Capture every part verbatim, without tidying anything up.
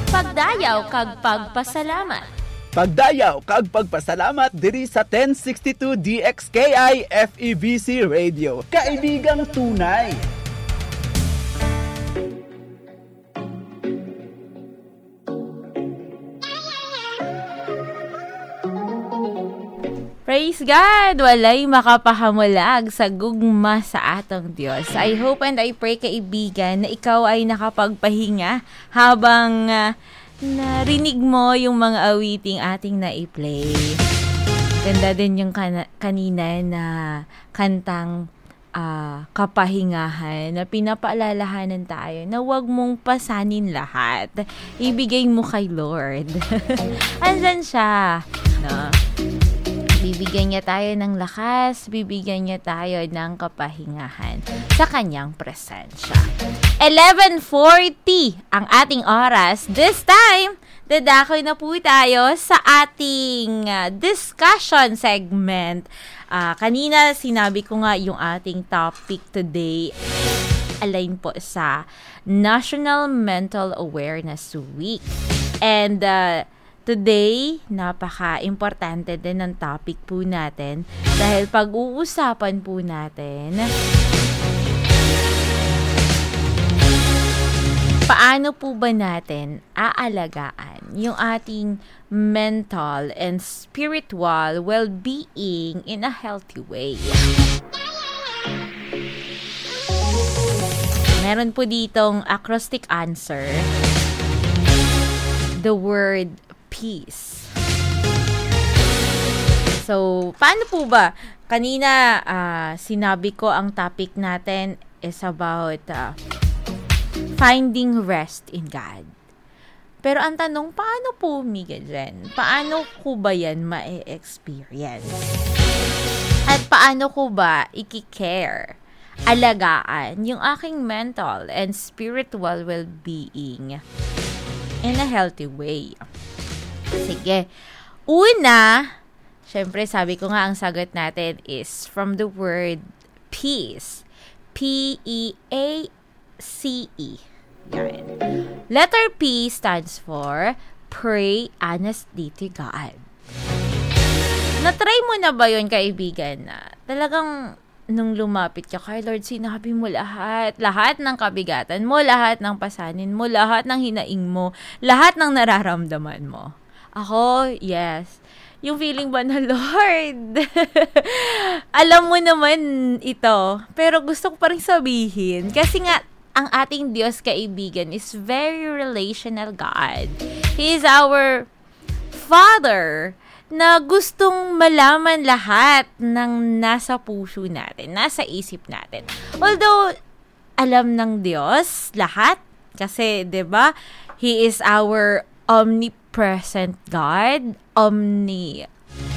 Pagdayaw kag pagpasalamat. Pagdayaw kag pagpasalamat diri sa ten sixty-two D X K I F E B C Radio. Kaibigang tunay. Praise God! Walay makapahamulag sa gugma sa atong Diyos. I hope and I pray, kaibigan, na ikaw ay nakapagpahinga habang uh, narinig mo yung mga awiting ating na-play. Ganda din yung kan- kanina na kantang uh, kapahingahan na pinapaalalahanan tayo na huwag mong pasanin lahat. Ibigay mo kay Lord. Andyan siya. No? Bibigyan niya tayo ng lakas, bibigyan niya tayo ng kapahingahan sa kanyang presensya. eleven forty ang ating oras. This time, dadakoy na po tayo sa ating uh, discussion segment. Uh, kanina, sinabi ko nga yung ating topic today align po sa National Mental Awareness Week. And uh, today, napaka-importante din ng topic po natin dahil pag-uusapan po natin paano po ba natin aalagaan yung ating mental and spiritual well-being in a healthy way. Meron po ditong acrostic answer. The word peace. So, paano po ba? Kanina, uh, sinabi ko ang topic natin is about uh, finding rest in God. Pero ang tanong, paano po, Miguel Ren? Paano ko ba yan ma-experience? At paano ko ba i-care, alagaan yung aking mental and spiritual well-being in a healthy way? Sige. Una, syempre sabi ko nga ang sagot natin is from the word peace. P E A C E. Yan. Letter P stands for pray honestly to God. Na-try mo na ba yun, kaibigan, na talagang nung lumapit ka kay Lord, sinabi mo lahat, lahat ng kabigatan mo, lahat ng pasanin mo, lahat ng hinaing mo, lahat ng nararamdaman mo? Ako, yes. Yung feeling ba na, Lord, alam mo naman ito, pero gusto ko pa rin sabihin. Kasi nga, ang ating Diyos, kaibigan, is very relational God. He is our Father na gustong malaman lahat ng nasa puso natin, nasa isip natin. Although, alam ng Diyos lahat, kasi, 'di ba, He is our omnipresent God, omnipotent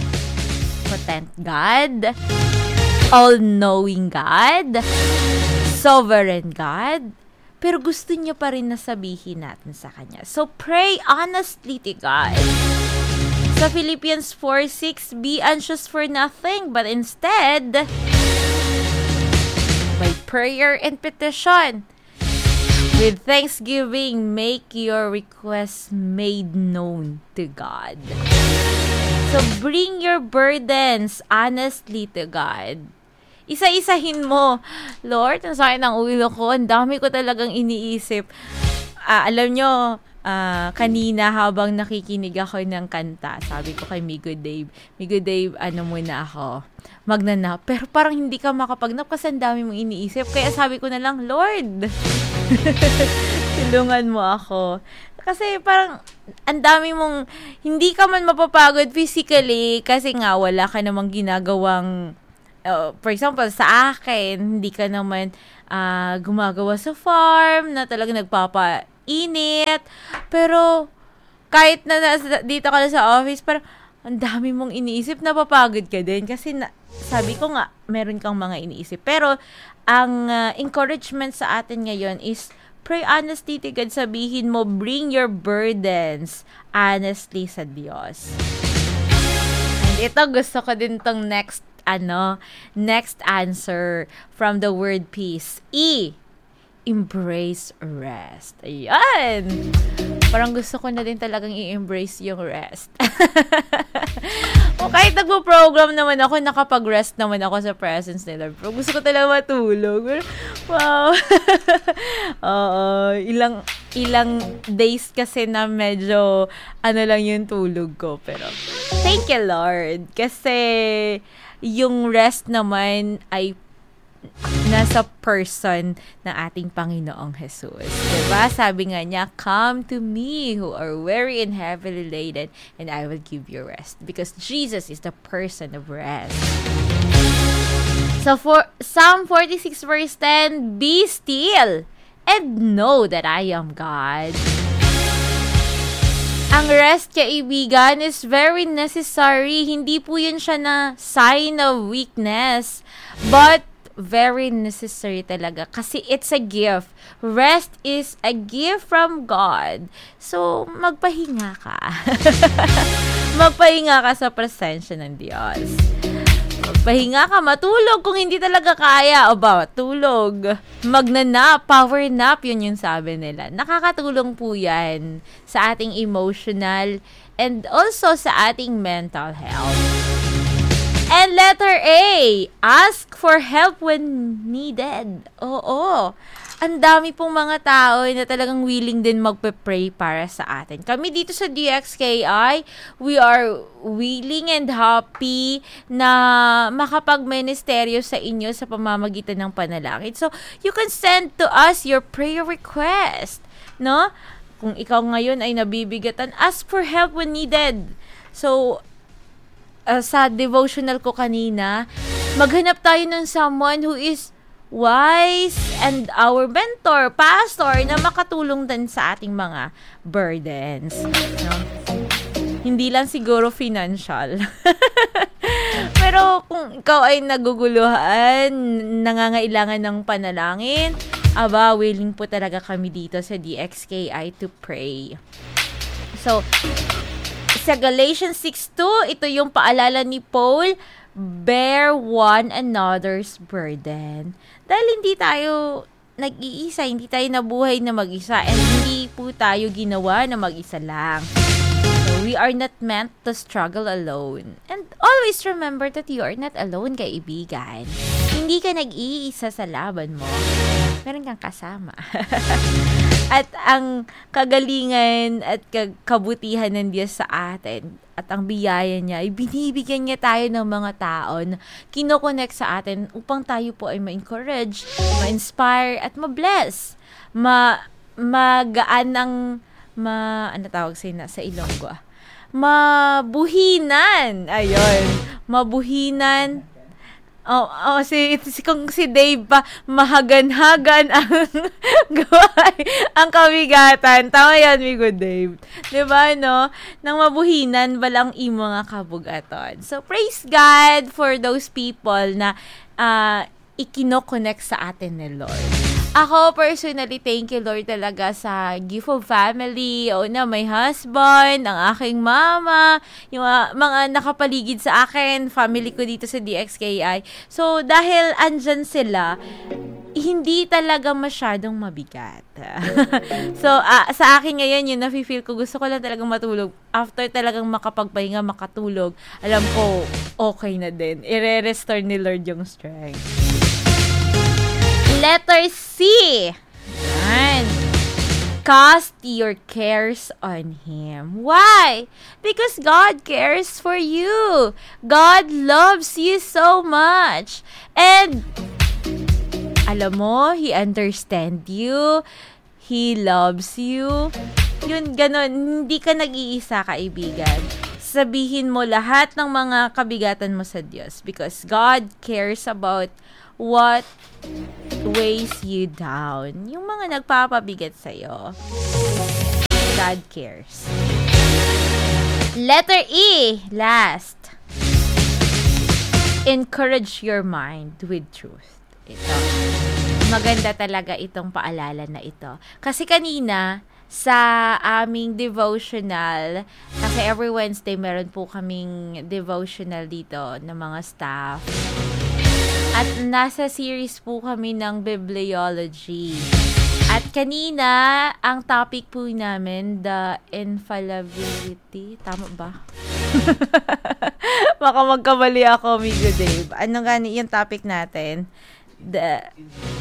God, all-knowing God, sovereign God, pero gusto niya pa rin na sabihin natin sa Kanya. So, pray honestly to God. Sa Philippians four six, be anxious for nothing, but instead, by prayer and petition, with thanksgiving, make your requests made known to God. So, bring your burdens honestly to God. Isa-isahin mo, Lord, ang sakit ng ulo ko, ang dami ko talagang iniisip. Uh, alam nyo, uh, kanina habang nakikinig ako ng kanta, sabi ko kay Migo Dave, Migo Dave, ano muna ako, magnanap. Pero parang hindi ka makapagnap kasi ang dami mong iniisip. Kaya sabi ko na lang, Lord, tulungan mo ako. Kasi parang ang dami mong, hindi ka man mapapagod physically kasi nga wala ka namang ginagawang, uh, for example, sa akin, hindi ka naman uh, gumagawa sa farm na talagang nagpapainit. Pero kahit na nasa, dito ka na sa office, parang ang dami mong iniisip, napapagod ka din. Kasi na, sabi ko nga, meron kang mga iniisip. Pero ang uh, encouragement sa atin ngayon is pray honestly to God. Sabihin mo, bring your burdens honestly sa Diyos. And ito, gusto ko din tong next, ano, next answer from the word peace. E, embrace rest. Ayan. Parang gusto ko na din talagang i-embrace yung rest. O kahit nagpo-program naman ako, nakapag-rest naman ako sa presence ni Lord. Pero gusto ko talaga matulog. Wow. Oo, ilang ilang days kasi na medyo ano lang yung tulog ko. Pero thank you, Lord. Kasi yung rest naman ay nasa person ng ating Panginoong Jesus. Diba? Sabi nga niya, come to me who are weary and heavily laden, and I will give you rest. Because Jesus is the person of rest. So for Psalm forty-six verse ten, be still and know that I am God. Ang rest, kaibigan, is very necessary. Hindi po yun siya na sign of weakness, but very necessary talaga kasi it's a gift. Rest is a gift from God. So, magpahinga ka. Magpahinga ka sa presensya ng Diyos. Magpahinga ka, matulog kung hindi talaga kaya. O ba, tulog. Magnanap, power nap, yun yung sabi nila. Nakakatulong po yan sa ating emotional and also sa ating mental health. And letter A, ask for help when needed. Oo. Ang dami pong mga tao na talagang willing din magpe-pray para sa atin. Kami dito sa D X K I, we are willing and happy na makapag-ministeryo sa inyo sa pamamagitan ng panalangin. So, you can send to us your prayer request. No? Kung ikaw ngayon ay nabibigatan, ask for help when needed. So, Uh, sa devotional ko kanina, maghanap tayo ng someone who is wise and our mentor, pastor, na makatulong din sa ating mga burdens. No? Hindi lang siguro financial. Pero kung ikaw ay naguguluhan, nangangailangan ng panalangin, aba, willing po talaga kami dito sa D X K I to pray. So, sa Galatians six two, ito yung paalala ni Paul, bear one another's burden. Dahil hindi tayo nag-iisa, hindi tayo nabuhay na mag-isa, and hindi po tayo ginawa na mag-isa lang. So, we are not meant to struggle alone. And always remember that you are not alone, kaibigan. Hindi ka nag-iisa sa laban mo. Meron kang kasama. At ang kagalingan at kabutihan ng Diyos sa atin at ang biyaya niya, ay binibigyan niya tayo ng mga tao na kinokonek sa atin upang tayo po ay ma-encourage, ma-inspire at ma-bless. Ma magaan ng ma ano tawag sa na sa Ilonggo ah. Mabuhinan. Ayun. Mabuhinan. Oh, oh si, si kung si Dave pa, mahagan-hagan ang gaway, ang kabigatan. Tama yan, migo Dave. Diba, no? Nang mabuhinan, balang imo nga kabugaton. So, praise God for those people na uh, ikino-connect sa atin ni Lord. Ako, personally, thank you, Lord, talaga sa gift of family. O na, my husband, ang aking mama, yung uh, mga nakapaligid sa akin, family ko dito sa D X K I. So, dahil andyan sila, hindi talaga masyadong mabigat. So, uh, sa akin ngayon, yun, nafe-feel ko, gusto ko lang talagang matulog. After talagang makapagpahinga, makatulog, alam ko, okay na din. I-restore ni Lord yung strength. Letter C. Yan. Cast your cares on Him. Why? Because God cares for you. God loves you so much. And, alam mo, He understands you. He loves you. Yun, ganun. Hindi ka nag-iisa, kaibigan. Sabihin mo lahat ng mga kabigatan mo sa Diyos. Because God cares about what weighs you down. Yung mga nagpapabigat sa'yo. God cares. Letter E, last. Encourage your mind with truth. Ito. Maganda talaga itong paalala na ito. Kasi kanina, sa aming devotional, kasi every Wednesday meron po kaming devotional dito ng mga staff. At nasa series po kami ng bibliology. At kanina, ang topic po namin, the infallibility. Tama ba? Baka magkamali ako, amigo Dave. Ano nga yung topic natin? The